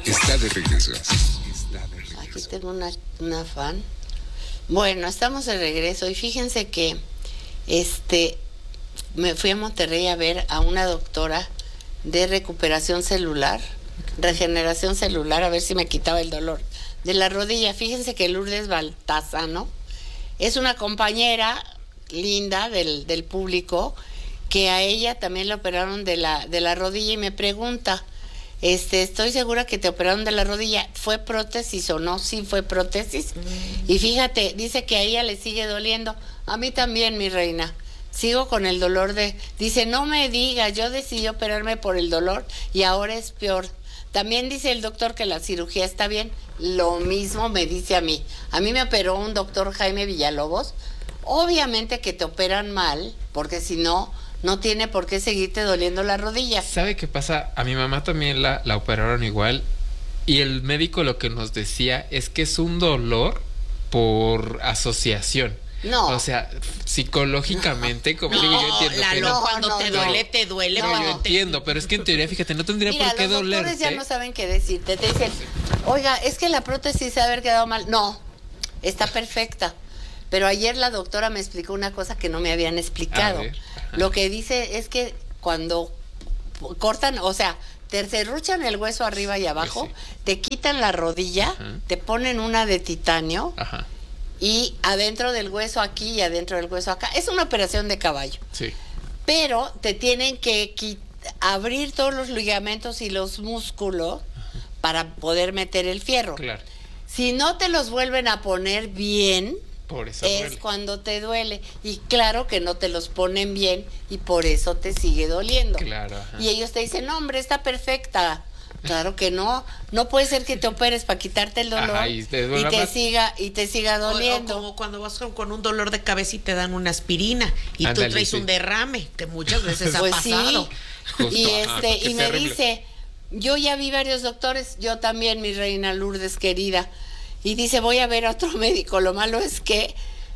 está de regreso. Aquí tengo una fan. Bueno, estamos de regreso y fíjense que me fui a Monterrey a ver a una doctora de recuperación celular, regeneración celular, a ver si me quitaba el dolor de la rodilla. Fíjense que Lourdes Baltazano es una compañera linda del público, que a ella también le operaron de la rodilla, y me pregunta, estoy segura que te operaron de la rodilla, ¿fue prótesis o no? Sí, fue prótesis. Y fíjate, dice que a ella le sigue doliendo. A mí también, mi reina. Sigo con el dolor dice, no me diga, yo decidí operarme por el dolor y ahora es peor. También dice el doctor que la cirugía está bien. Lo mismo me dice a mí. A mí me operó un doctor Jaime Villalobos. Obviamente que te operan mal, porque si no, no tiene por qué seguirte doliendo la rodilla. ¿Sabe qué pasa? A mi mamá también la operaron igual, y el médico lo que nos decía es que es un dolor por asociación. No. O sea, psicológicamente, como digo, yo entiendo que no. Cuando te duele. No, yo entiendo, pero es que en teoría, fíjate, no tendría por qué dolerte. Los doctores ya no saben qué decirte. Te dicen, oiga, es que la prótesis se ha haber quedado mal. No, está perfecta. Pero ayer la doctora me explicó una cosa que no me habían explicado. Lo que dice es que cuando cortan, o sea, te serruchan el hueso arriba y abajo, pues sí, te quitan la rodilla, te ponen una de titanio, y adentro del hueso aquí y adentro del hueso acá. Es una operación de caballo. Sí. Pero te tienen que abrir todos los ligamentos y los músculos para poder meter el fierro. Claro. Si no te los vuelven a poner bien, por eso es duele. cuando te duele. Y claro que no te los ponen bien y por eso te sigue doliendo. Claro. Y ellos te dicen, no, hombre, está perfecta. Claro que no. No puede ser que te operes para quitarte el dolor y te siga doliendo. O como cuando vas con un dolor de cabeza y te dan una aspirina y tú traes un derrame, que muchas veces ha pasado. Sí. Y me dice, yo ya vi varios doctores, yo también, mi reina Lourdes querida, y dice, voy a ver a otro médico. Lo malo es que,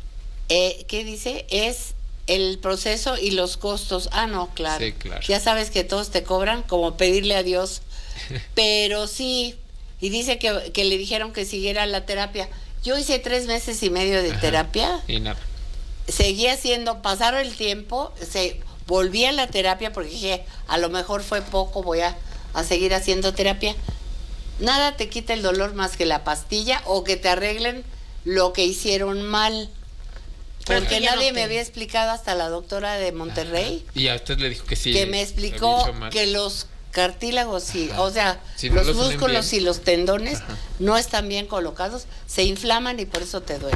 ¿qué dice? Es el proceso y los costos. Ah, no, claro. Sí, claro. Ya sabes que todos te cobran, como pedirle a Dios. Pero sí, y dice que le dijeron que siguiera la terapia. Yo hice 3 meses y medio de terapia. Y nada. Seguía haciendo, pasaron el tiempo, volví a la terapia porque dije, a lo mejor fue poco, voy a seguir haciendo terapia. Nada te quita el dolor más que la pastilla o que te arreglen lo que hicieron mal. Porque nadie me había explicado, hasta la doctora de Monterrey. Y a usted le dijo que sí. Que me explicó que los cartílagos, o sea, si no los músculos y los tendones no están bien colocados, se inflaman y por eso te duele.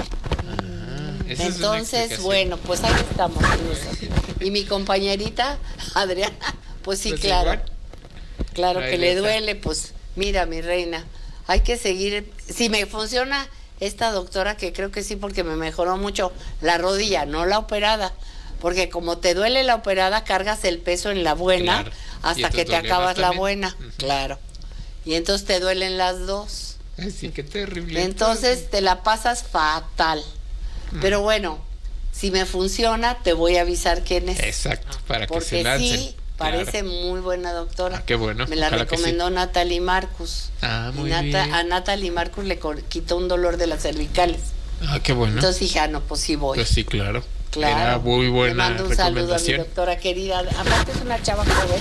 Entonces, bueno, pues ahí estamos. Y mi compañerita, Adriana, pues sí, pues claro. Igual. Claro que le duele, pues mira, mi reina, hay que seguir. Si me funciona esta doctora, que creo que sí, porque me mejoró mucho la rodilla, no la operada. Porque como te duele la operada, cargas el peso en la buena, claro, hasta que te acabas la buena. Claro. Y entonces te duelen las dos. Ay, sí, qué terrible. Entonces te la pasas fatal. Pero bueno, si me funciona, te voy a avisar quién es. Exacto, para que se lancen. Porque sí, parece muy buena doctora. Qué bueno. Me la recomendó Natalie Marcus. Muy bien. A Natalie Marcus le quitó un dolor de las cervicales. Qué bueno. Entonces dije, no, pues sí voy. Pues sí, claro. Claro. Era muy buena recomendación. Le mando un saludo a mi doctora querida. Aparte es una chava joven,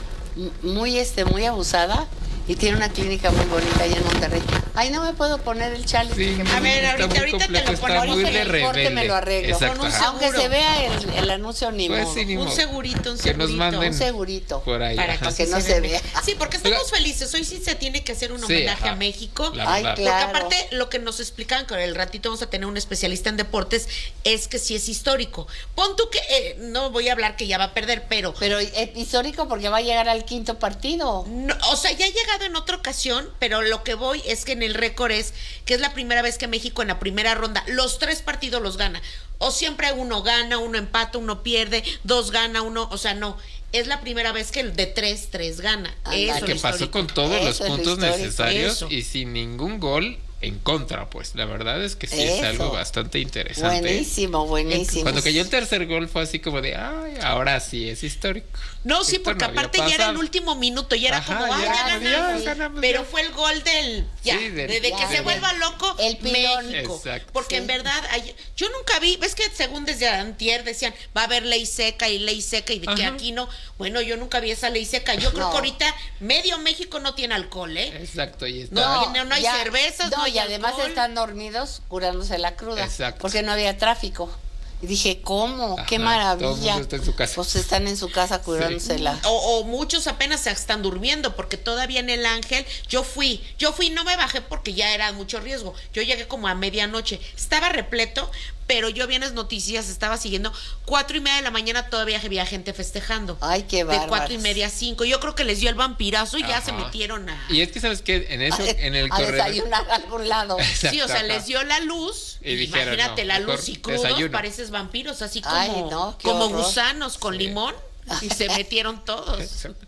muy abusada, y tiene una clínica muy bonita allá en Monterrey. Ay, no me puedo poner el chale. Sí, a ver, ahorita te lo pongo. Ahorita en el corte me lo arreglo. Exacto, con un aunque se vea el anuncio, ni modo. Sí, ni un modo. segurito. Que nos manden un segurito. Por ahí. Para que no se vea. Sí, porque estamos felices. Hoy sí se tiene que hacer un homenaje a México. Ay, claro. Porque aparte, lo que nos explican, que el ratito vamos a tener un especialista en deportes, es que sí es histórico. Pon tú que, no voy a hablar que ya va a perder, pero es histórico porque va a llegar al 5º partido. No, o sea, ya ha llegado en otra ocasión, pero lo que voy es que en el récord es que es la primera vez que México en la primera ronda los 3 partidos los gana. O siempre uno gana, uno empata, uno pierde, 2 gana, uno, o sea, no. Es la primera vez que el de 3 gana. Eso que pasó con todos los puntos necesarios y sin ningún gol en contra, pues. La verdad es que sí es Eso. algo bastante interesante. Buenísimo, buenísimo. Cuando cayó el tercer gol fue así como de, ay, ahora sí es histórico. No, sí, Esto porque no había aparte ya era el pasado. último minuto, ya era Ajá, como, ay, ya ya ganamos. ganamos, Pero ya. fue el gol del, ya, Sí, del- desde que ya, se del- vuelva loco el pilón. México. Exacto. Porque Sí. en verdad, yo nunca vi, ves que según desde antier decían, va a haber ley seca y de que Ajá. aquí no. Bueno, yo nunca vi esa ley seca. Yo creo No. que ahorita medio México no tiene alcohol, ¿eh? Exacto, y está. No hay cervezas, no hay y además alcohol. están dormidos curándose la cruda. Exacto. Porque no había tráfico. Y dije, ¿cómo? ¡Qué Ajá, maravilla! todo el mundo está en su casa. Pues están en su casa curándose la... O muchos apenas se están durmiendo porque todavía en el Ángel yo fui, no me bajé porque ya era mucho riesgo. Yo llegué como a medianoche, estaba repleto, pero yo vi en las noticias, estaba siguiendo 4:30 de la mañana, todavía había gente festejando. Ay, qué De bárbaros. 4:30 a 5. Yo creo que les dio el vampirazo y ya se Ajá. metieron a... Y es que, ¿sabes qué? En eso, en el a corredor. desayunar a algún lado. Sí, o sea, Exacto, les dio la luz. Y dijeron, Imagínate no, la mejor luz y crudos, desayuno. pareces vampiros, así como, Ay, no, qué como horror. gusanos con Sí. limón. Y se metieron todos.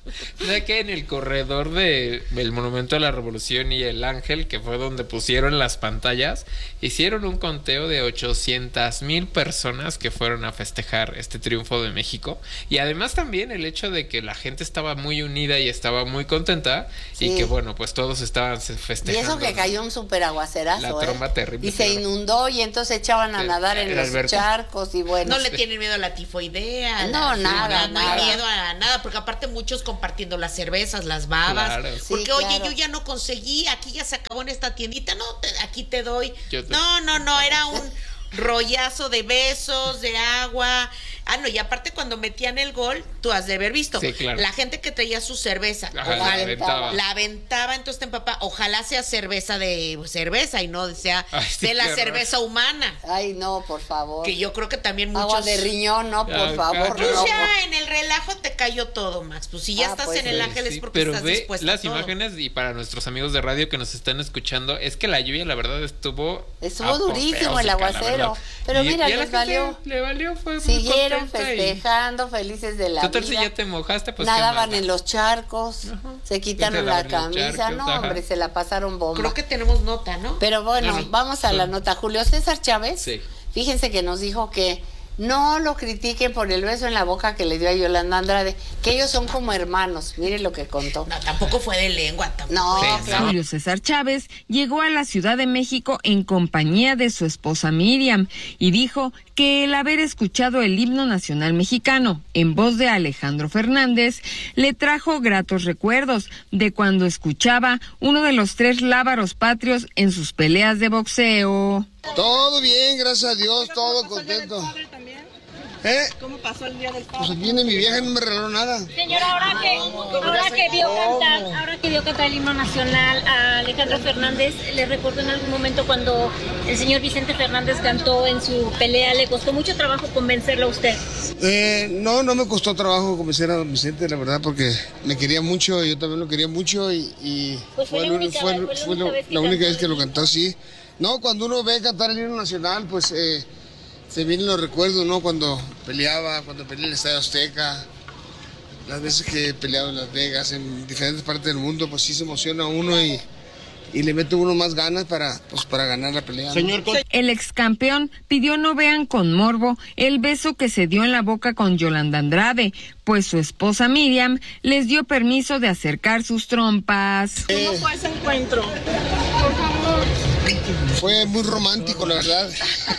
O sea que en el corredor del Monumento a la Revolución y el Ángel, que fue donde pusieron las pantallas, hicieron un conteo de 800,000 personas que fueron a festejar este triunfo de México. Y además también el hecho de que la gente estaba muy unida y estaba muy contenta. Sí. Y que bueno, pues todos estaban Y festejando. eso que cayó un súper aguacerazo, La tromba terrible, Y se pero- inundó y entonces echaban a Sí, nadar en el los Alberto. charcos y bueno. No le tienen miedo a la tifoidea. No, nada, no hay nada. miedo a nada, porque aparte muchos compartiendo las cervezas, las babas. Claro. Porque, Sí, oye, claro. yo ya no conseguí, aquí ya se acabó en esta tiendita, no, aquí te doy. Yo te- No, era un rollazo de besos, de agua. Ah, no, y aparte cuando metían el gol, tú has de haber visto. Sí, claro. La gente que traía su cerveza, Ajá, la ojalá- aventaba. la aventaba, entonces te empapa, ojalá sea cerveza de cerveza y no sea Ay, sí, de la qué horror. cerveza humana. Ay, no, por favor. Que yo creo que también muchos... Agua de riñón, no, por Ay, favor. cállate. Pues no. ya en el relajo te cayó todo, Max. Pues si ya Ah, estás pues en el sí, ángel es Sí, porque pero estás ve dispuesta las a todo. imágenes y para nuestros amigos de radio que nos están escuchando, es que la lluvia la verdad estuvo Durísimo el apoteósica, la aguacero. verdad. Pero Y- mira, y a la les gente valió. le valió, fue muy Siguieron contenta y- festejando, felices de la Total, si vida. ya te mojaste, pues qué Nadaban más en da. los charcos, se quitaron Vete a la lavar los camisa, charcos, no, ajá. hombre, se la pasaron bomba. Creo que tenemos nota, ¿no? Pero bueno, No, no. vamos a la Sí. nota. Julio César Chávez, Sí. fíjense que nos dijo que no lo critiquen por el beso en la boca que le dio a Yolanda Andrade, que ellos son como hermanos. Miren lo que contó. No, tampoco fue de lengua, tampoco. No, Sí, claro. Julio César Chávez llegó a la Ciudad de México en compañía de su esposa Miriam y dijo que el haber escuchado el himno nacional mexicano en voz de Alejandro Fernández le trajo gratos recuerdos de cuando escuchaba uno de los 3 lábaros patrios en sus peleas de boxeo. Todo bien, gracias a Dios, todo contento. ¿Eh? ¿Cómo pasó el día del Pues padre? aquí viene mi vieja y no me regaló nada. Señor, ahora que vio cantar el himno nacional a Alejandro Fernández, ¿le recordó en algún momento cuando el señor Vicente Fernández cantó en su pelea? ¿Le costó mucho trabajo convencerlo a usted? No me costó trabajo convencer a don Vicente, la verdad, porque me quería mucho, yo también lo quería mucho y Pues fue la única vez que lo cantó así. No, cuando uno ve cantar el himno nacional, pues se vienen los recuerdos, ¿no? Cuando peleé en el Estadio Azteca, las veces que he peleado en Las Vegas, en diferentes partes del mundo, pues sí se emociona uno y le mete uno más ganas para ganar la pelea, ¿no? El ex campeón pidió no vean con morbo el beso que se dio en la boca con Yolanda Andrade, pues su esposa Miriam les dio permiso de acercar sus trompas. ¿Cómo fue ese encuentro? Fue muy romántico, la verdad.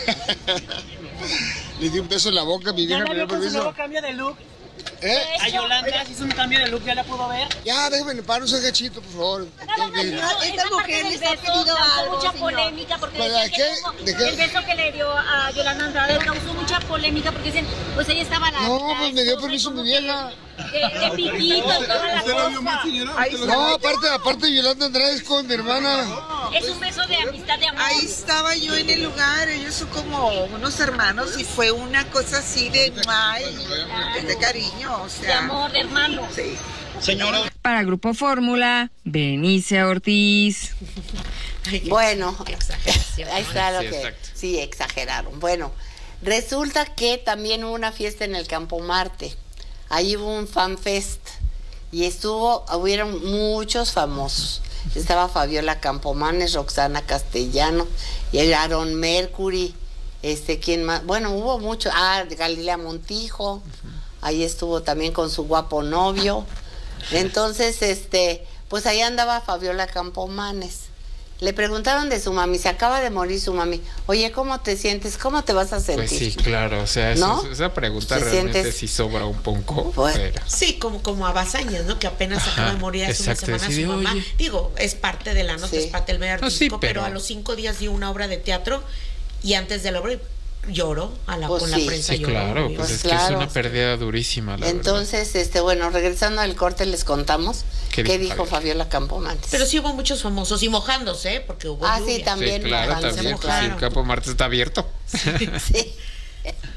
Le di un beso en la boca, mi ¿Ya vieja la me vio dio con su nuevo permiso. cambio de look? ¿Eh? A Yolanda se hizo un cambio de look, ¿ya la pudo ver? Ya, déjame le paro ese gachito, por favor. Tengo que ir. Esta mujer les ha pedido algo, mucha polémica porque ¿Pero decían de qué? que como ¿De qué? el beso que le dio a Yolanda Andrade causó mucha polémica porque dicen, pues ella estaba la... No, la pues me dio esposa y permiso como mi que vieja. De piquito y toda la cosa. No, aparte Yolanda Andrade es con mi hermana. Es un beso de amistad, de amor. Ahí estaba yo en el lugar, ellos son como unos hermanos y fue una cosa así de cariño, o De sea. amor, de hermano. Sí. Para Grupo Fórmula, Benicia Ortiz. Ay, qué Bueno, exageración. ahí está lo Sí, que... exacto. Sí, exageraron. Bueno, resulta que también hubo una fiesta en el Campo Marte. Ahí hubo un fan fest y hubieron muchos famosos. estaba Fabiola Campomanes, Roxana Castellano, y el Aaron Mercury, ¿quién más? Bueno, hubo mucho, Galilea Montijo, ahí estuvo también con su guapo novio. Entonces, pues ahí andaba Fabiola Campomanes. Le preguntaron de su mami, se acaba de morir su mami. Oye, ¿cómo te sientes? ¿Cómo te vas a sentir? Pues sí, claro, o sea, ¿no? esa pregunta ¿Te realmente sientes? sí sobra un poco. Pues, pero... Sí, como a Bazañas, ¿no? Que apenas acaba de morir hace exacto, una semana sí, su mamá. oye. Digo, es parte de la nota, Sí. es parte del medio artístico, sí, pero pero a los 5 días dio una obra de teatro y antes de la obra lloró Pues con sí. la prensa. Sí, lloró, claro, obvio. pues Pues es que claro. es una pérdida durísima, la verdad. entonces, bueno, regresando al corte les contamos ¿Qué qué dijo dijo Fabiola Campomanes. Pero sí hubo muchos famosos y mojándose, ¿eh? Porque hubo Ah, lluvia. sí, también. Sí, claro, mojándose, también, pues, mojaron. sí, el Campo Marte está abierto. Sí.